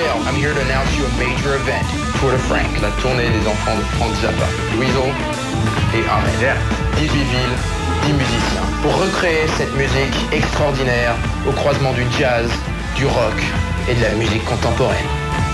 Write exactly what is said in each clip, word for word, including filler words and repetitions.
Dale. I'm here to announce you a major event. Tour de Frank, la tournée des enfants de Frank Zappa. Louisel et Ahmed. Yeah. dix-huit villes, dix musiciens. Pour recréer cette musique extraordinaire au croisement du jazz, du rock et de la musique contemporaine.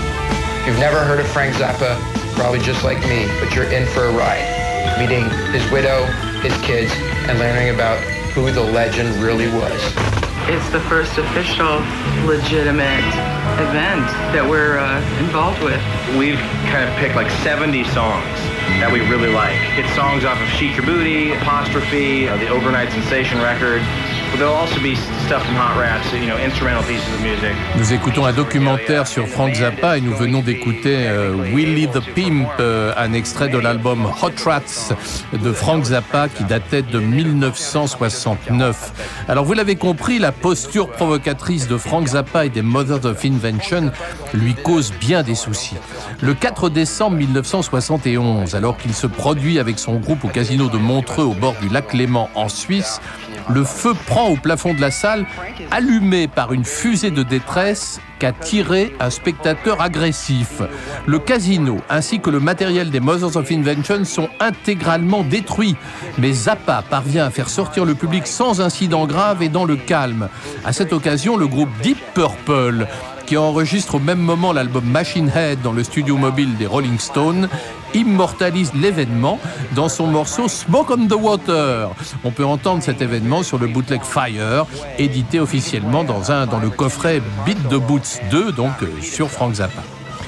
You've never heard of Frank Zappa, probably just like me, but you're in for a ride. Meeting his widow, his kids, and learning about who the legend really was. It's the first official, legitimate event that we're uh, involved with. We've kind of picked like seventy songs that we really like. It's songs off of Shake Your Booty, Apostrophe, uh, the Overnight Sensation record. But there'll also be stuff from Hot Rats, you know, instrumental pieces of music. Nous écoutons un documentaire sur Frank Zappa et nous venons d'écouter euh, Willie the Pimp, euh, un extrait de l'album Hot Rats de Frank Zappa qui datait de dix-neuf cent soixante-neuf. Alors vous l'avez compris, la posture provocatrice de Frank Zappa et des Mothers of Invention lui cause bien des soucis. Le quatre décembre mille neuf cent soixante et onze, alors qu'il se produit avec son groupe au casino de Montreux au bord du lac Léman en Suisse, le feu prend au plafond de la salle, allumé par une fusée de détresse qu'a tiré un spectateur agressif. Le casino ainsi que le matériel des Mothers of Invention sont intégralement détruits, mais Zappa parvient à faire sortir le public sans incident grave et dans le calme. À cette occasion, le groupe Deep Purple, qui enregistre au même moment l'album Machine Head dans le studio mobile des Rolling Stones, immortalise l'événement dans son morceau Smoke on the Water. On peut entendre cet événement sur le bootleg Fire, édité officiellement dans, un, dans le coffret Beat the Boots deux, donc euh, sur Frank Zappa.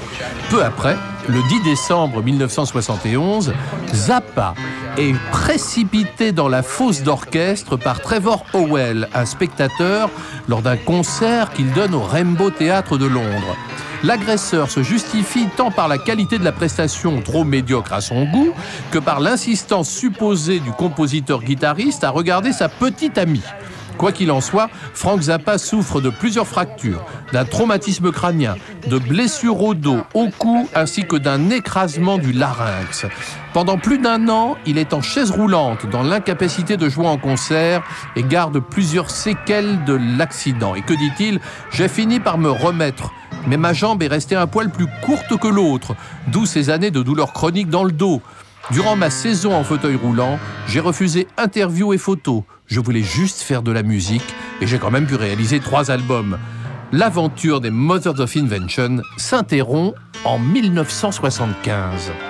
Peu après, le dix décembre mille neuf cent soixante et onze, Zappa est précipité dans la fosse d'orchestre par Trevor Howell, un spectateur, lors d'un concert qu'il donne au Rainbow Theatre de Londres. L'agresseur se justifie tant par la qualité de la prestation trop médiocre à son goût que par l'insistance supposée du compositeur-guitariste à regarder sa petite amie. Quoi qu'il en soit, Frank Zappa souffre de plusieurs fractures, d'un traumatisme crânien, de blessures au dos, au cou ainsi que d'un écrasement du larynx. Pendant plus d'un an, il est en chaise roulante dans l'incapacité de jouer en concert et garde plusieurs séquelles de l'accident. Et que dit-il ? « J'ai fini par me remettre. Mais ma jambe est restée un poil plus courte que l'autre, d'où ces années de douleurs chroniques dans le dos. Durant ma saison en fauteuil roulant, j'ai refusé interviews et photos. Je voulais juste faire de la musique et j'ai quand même pu réaliser trois albums. » L'aventure des Mothers of Invention s'interrompt en mille neuf cent soixante-quinze.